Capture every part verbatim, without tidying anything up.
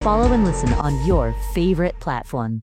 Follow and listen on your favorite platform.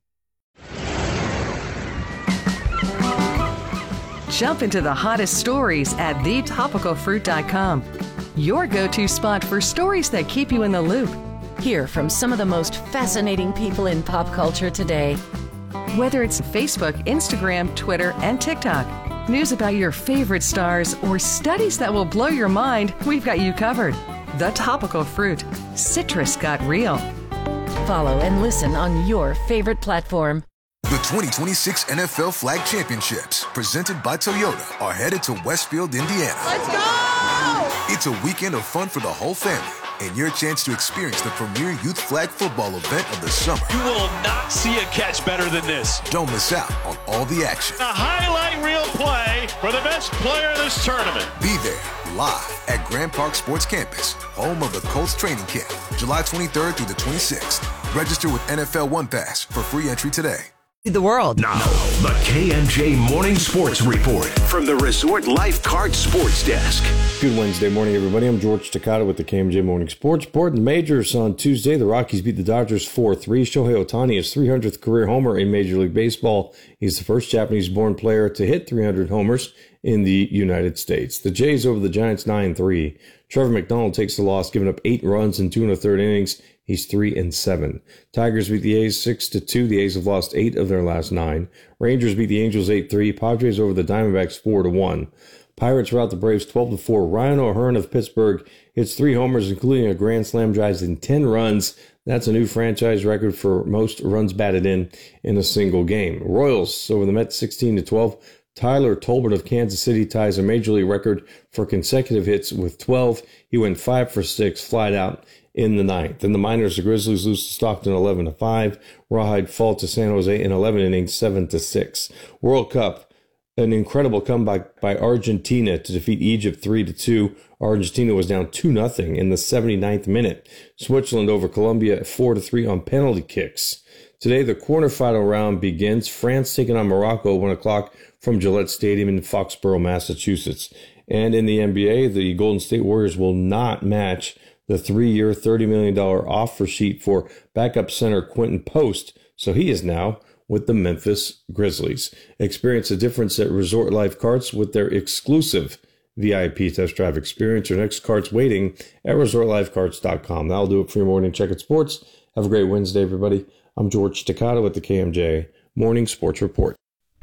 Jump into the hottest stories at the topical fruit dot com. Your go-to spot for stories that keep you in the loop. Hear from some of the most fascinating people in pop culture today. Whether it's Facebook, Instagram, Twitter, and TikTok, news about your favorite stars, or studies that will blow your mind, we've got you covered. The Topical Fruit. Citrus got real. Follow and listen on your favorite platform. The twenty twenty-six N F L Flag Championships, presented by Toyota, are headed to Westfield, Indiana. Let's go! It's a weekend of fun for the whole family, and your chance to experience the premier youth flag football event of the summer. You will not see a catch better than this. Don't miss out on all the action. A highlight reel play for the best player in this tournament. Be there, live at Grand Park Sports Campus, home of the Colts training camp, July twenty-third through the twenty-sixth. Register with N F L One Pass for free entry today. The world. Now, the K M J Morning Sports Report from the Resort Lifeguard Sports Desk. Good Wednesday morning, everybody. I'm George Takata with the K M J Morning Sports Report. In the majors on Tuesday, the Rockies beat the Dodgers four three. Shohei Ohtani, his three hundredth career homer in Major League Baseball. He's the first Japanese-born player to hit three hundred homers in the United States. The Jays over the Giants nine three. Trevor McDonald takes the loss, giving up eight runs in two and a third innings. He's three and seven. Tigers beat the A's six to two. The A's have lost eight of their last nine. Rangers beat the Angels eight three. Padres over the Diamondbacks four to one. Pirates rout the Braves twelve to four. Ryan O'Hearn of Pittsburgh hits three homers, including a grand slam, drives in ten runs. That's a new franchise record for most runs batted in in a single game. Royals over the Mets sixteen to twelve. Tyler Tolbert of Kansas City ties a major league record for consecutive hits with twelve. He went five for six, flied out in the ninth. In the minors, the Grizzlies lose to Stockton eleven to five. Rawhide fall to San Jose in eleven innings, seven to six. World Cup, an incredible comeback by Argentina to defeat Egypt three to two. Argentina was down two nothing in the seventy-ninth minute. Switzerland over Colombia four to three on penalty kicks. Today, the quarterfinal round begins. France taking on Morocco, one o'clock from Gillette Stadium in Foxborough, Massachusetts. And in the N B A, the Golden State Warriors will not match the three-year, thirty million dollars offer sheet for backup center Quentin Post, so he is now with the Memphis Grizzlies. Experience the difference at Resort Life Carts with their exclusive V I P test drive experience. Your next cart's waiting at resort life carts dot com. That'll do it for your morning check at sports. Have a great Wednesday, everybody. I'm George Takata with the K M J Morning Sports Report.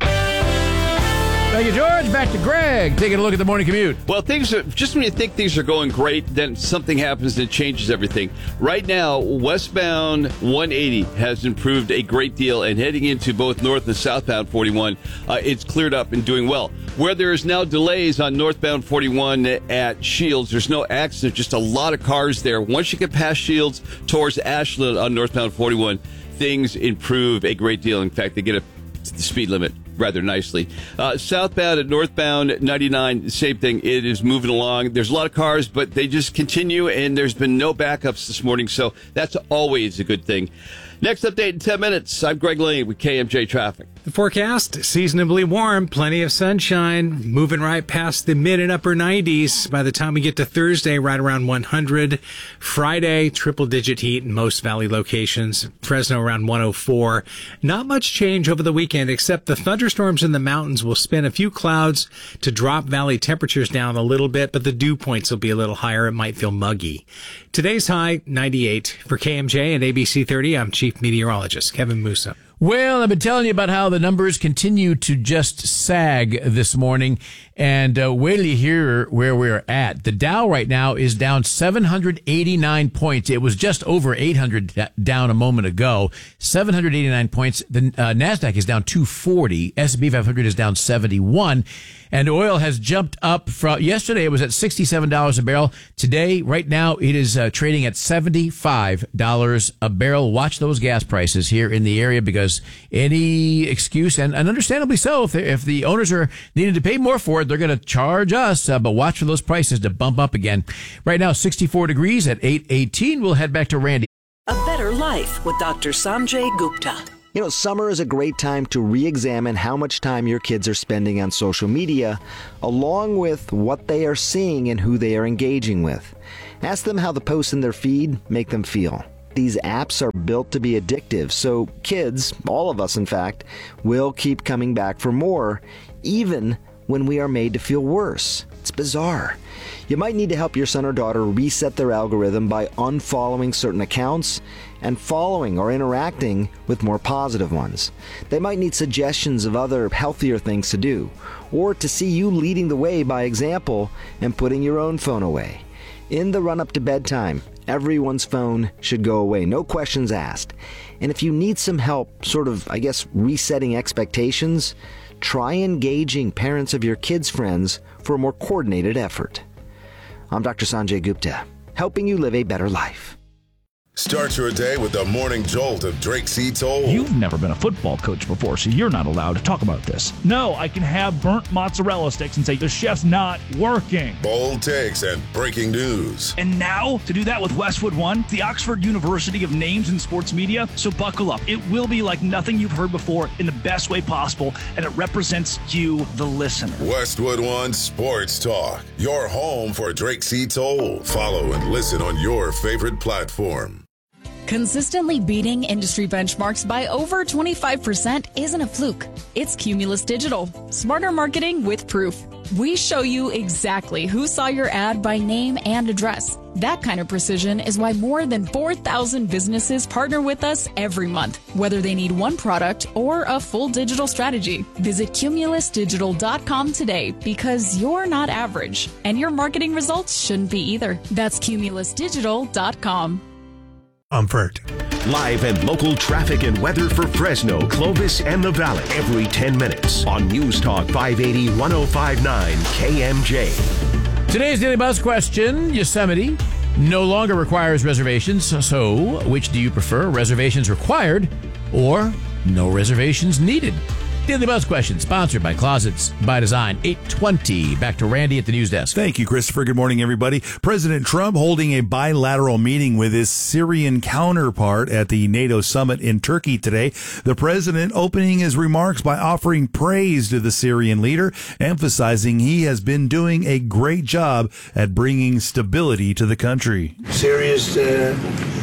Thank you, George. Back to Greg, taking a look at the morning commute. Well, things are, just when you think things are going great, then something happens that changes everything. Right now, westbound one eighty has improved a great deal, and heading into both north and southbound forty-one, uh, it's cleared up and doing well. Where there is now delays on northbound forty-one at Shields, there's no accident, just a lot of cars there. Once you get past Shields towards Ashland on northbound forty-one, things improve a great deal. In fact, they get a the speed limit rather nicely. Uh, southbound and northbound ninety-nine, same thing. It is moving along. There's a lot of cars, but they just continue, and there's been no backups this morning, so that's always a good thing. Next update in ten minutes. I'm Greg Lane with K M J Traffic. The forecast, seasonably warm, plenty of sunshine, moving right past the mid and upper nineties. By the time we get to Thursday, right around one hundred. Friday, triple-digit heat in most valley locations. Fresno around one oh four. Not much change over the weekend, except the thunderstorms in the mountains will spin a few clouds to drop valley temperatures down a little bit, but the dew points will be a little higher. It might feel muggy. Today's high, ninety-eight. For K M J and A B C thirty, I'm Chief Meteorologist Kevin Musa. Well, I've been telling you about how the numbers continue to just sag this morning, and uh, wait till you hear where we're at. The Dow right now is down seven hundred eighty-nine points. It was just over eight hundred down a moment ago. seven hundred eighty-nine points. The uh, NASDAQ is down two forty. S and P five hundred is down seventy-one. And oil has jumped up from yesterday. It was at sixty-seven dollars a barrel. Today, right now, it is uh, trading at seventy-five dollars a barrel. Watch those gas prices here in the area, because any excuse, and, and understandably so, if, if the owners are needing to pay more for it, they're going to charge us. Uh, but watch for those prices to bump up again. Right now, sixty-four degrees at eight eighteen. We'll head back to Randy. A better life with Doctor Sanjay Gupta. You know, summer is a great time to re-examine how much time your kids are spending on social media, along with what they are seeing and who they are engaging with. Ask them how the posts in their feed make them feel. these apps are built to be addictive, so kids, all of us in fact, will keep coming back for more, even when we are made to feel worse. It's bizarre. You might need to help your son or daughter reset their algorithm by unfollowing certain accounts and following or interacting with more positive ones. They might need suggestions of other healthier things to do, or to see you leading the way by example and putting your own phone away. In the run-up to bedtime, everyone's phone should go away, no questions asked. And if you need some help, sort of, I guess, resetting expectations, try engaging parents of your kids' friends for a more coordinated effort. I'm Doctor Sanjay Gupta, helping you live a better life. Start your day with the morning jolt of Drake C. Toll. You've never been a football coach before, so you're not allowed to talk about this. No, I can have burnt mozzarella sticks and say the chef's not working. Bold takes and breaking news. And now, to do that with Westwood One, the Oxford University of Names in Sports Media. So buckle up. It will be like nothing you've heard before in the best way possible, and it represents you, the listener. Westwood One Sports Talk, your home for Drake C. Toll. Follow and listen on your favorite platform. Consistently beating industry benchmarks by over twenty-five percent isn't a fluke. It's Cumulus Digital. Smarter marketing with proof. We show you exactly who saw your ad by name and address. That kind of precision is why more than four thousand businesses partner with us every month, whether they need one product or a full digital strategy. Visit cumulus digital dot com today, because you're not average, and your marketing results shouldn't be either. That's cumulus digital dot com. Comfort. Live and local traffic and weather for Fresno, Clovis, and the Valley every ten minutes on News Talk five eighty, one oh five point nine K M J. Today's Daily Buzz question: Yosemite no longer requires reservations, so which do you prefer, reservations required or no reservations needed? Daily Buzz question, sponsored by Closets by Design. eight twenty. Back to Randy at the news desk. Thank you, Christopher. Good morning, everybody. President Trump holding a bilateral meeting with his Syrian counterpart at the NATO summit in Turkey today. The president opening his remarks by offering praise to the Syrian leader, emphasizing he has been doing a great job at bringing stability to the country. Syria's uh,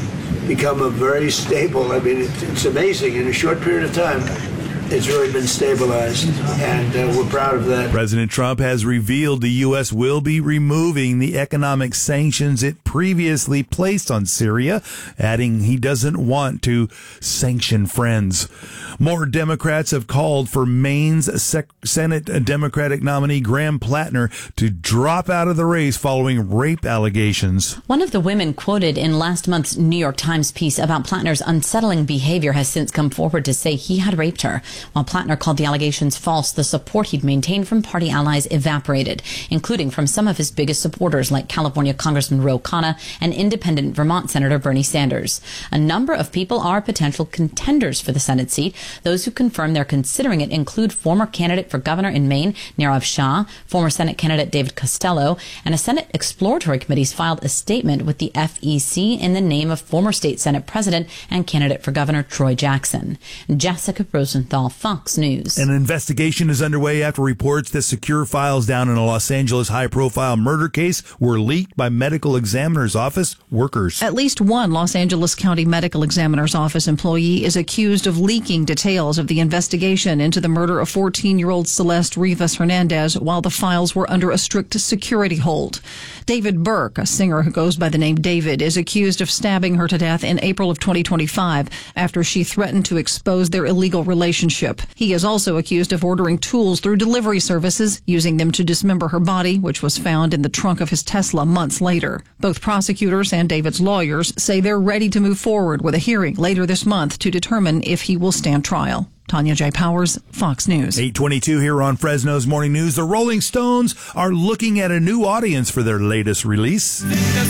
become a very stable, I mean, it's, it's amazing in a short period of time. It's really been stabilized, and uh, we're proud of that. President Trump has revealed the U S will be removing the economic sanctions it previously placed on Syria, adding he doesn't want to sanction friends. More Democrats have called for Maine's Sec- Senate Democratic nominee Graham Plattner to drop out of the race following rape allegations. One of the women quoted in last month's New York Times piece about Plattner's unsettling behavior has since come forward to say he had raped her. While Plattner called the allegations false, the support he'd maintained from party allies evaporated, including from some of his biggest supporters like California Congressman Ro Khanna and independent Vermont Senator Bernie Sanders. A number of people are potential contenders for the Senate seat. Those who confirm they're considering it include former candidate for governor in Maine, Nirav Shah, former Senate candidate David Costello, and a Senate exploratory committee's filed a statement with the F E C in the name of former state Senate president and candidate for governor Troy Jackson. Jessica Rosenthal, Fox News. An investigation is underway after reports that secure files down in a Los Angeles high-profile murder case were leaked by medical examiner's office workers. At least one Los Angeles County medical examiner's office employee is accused of leaking details of the investigation into the murder of fourteen-year-old Celeste Rivas Hernandez while the files were under a strict security hold. David Burke, a singer who goes by the name David, is accused of stabbing her to death in April of twenty twenty-five after she threatened to expose their illegal relationship. He is also accused of ordering tools through delivery services, using them to dismember her body, which was found in the trunk of his Tesla months later. Both prosecutors and David's lawyers say they're ready to move forward with a hearing later this month to determine if he will stand trial. Tanya J. Powers, Fox News. eight twenty-two here on Fresno's Morning News. The Rolling Stones are looking at a new audience for their latest release.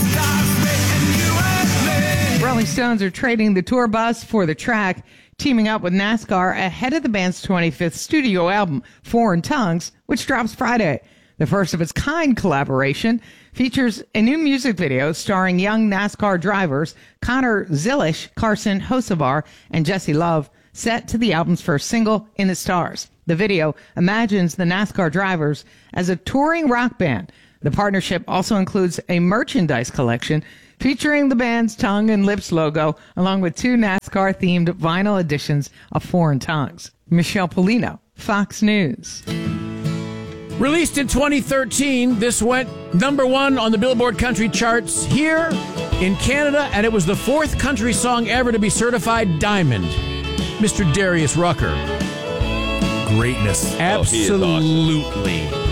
Rolling Stones are trading the tour bus for the track, teaming up with NASCAR ahead of the band's twenty-fifth studio album, Foreign Tongues, which drops Friday. The first of its kind collaboration features a new music video starring young NASCAR drivers Connor Zilish, Carson Hocevar, and Jesse Love, set to the album's first single, In the Stars. The video imagines the NASCAR drivers as a touring rock band. The partnership also includes a merchandise collection featuring the band's Tongue and Lips logo, along with two NASCAR-themed vinyl editions of Foreign Tongues. Michelle Polino, Fox News. Released in twenty thirteen, this went number one on the Billboard Country charts here in Canada, and it was the fourth country song ever to be certified diamond. Mister Darius Rucker. Greatness. Absolutely. Oh,